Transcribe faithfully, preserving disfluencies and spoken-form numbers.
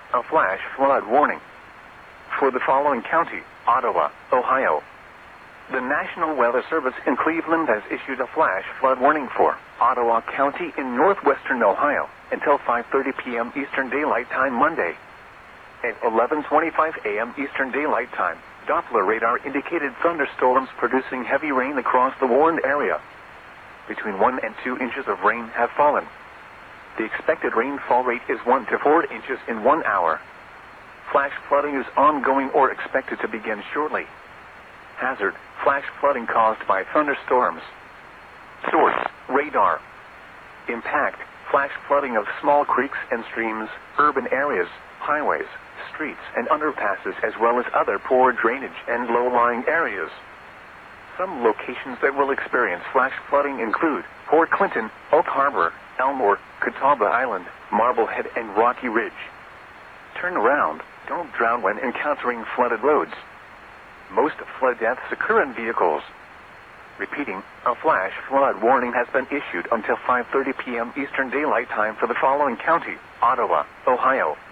a flash flood warning for the following county: Ottawa, Ohio. The National Weather Service in Cleveland has issued a flash flood warning for Ottawa County in northwestern Ohio until five thirty p.m. Eastern Daylight Time Monday. At eleven twenty-five a.m. Eastern Daylight Time, Doppler radar indicated thunderstorms producing heavy rain across the warned area. Between one and two inches of rain have fallen. The expected rainfall rate is one to four inches in one hour. Flash flooding is ongoing or expected to begin shortly. Hazard: flash flooding caused by thunderstorms. Source: radar. Impact: flash flooding of small creeks and streams, urban areas, highways, streets, and underpasses, as well as other poor drainage and low-lying areas. Some locations that will experience flash flooding include Port Clinton, Oak Harbor, Elmore, Catawba Island, Marblehead, and Rocky Ridge. Turn around. Don't drown when encountering flooded roads. Most flood deaths occur in vehicles. Repeating, a flash flood warning has been issued until five thirty p.m. Eastern Daylight Time for the following county: Ottawa, Ohio.